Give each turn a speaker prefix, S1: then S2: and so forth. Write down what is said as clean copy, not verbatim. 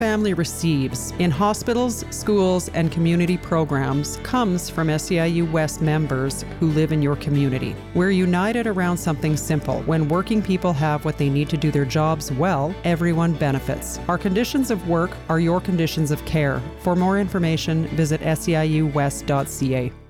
S1: family receives in hospitals, schools, and community programs comes from SEIU West members who live in your community. We're united around something simple. When working people have what they need to do their jobs well, everyone benefits. Our conditions of work are your conditions of care. For more information, visit seiuwest.ca.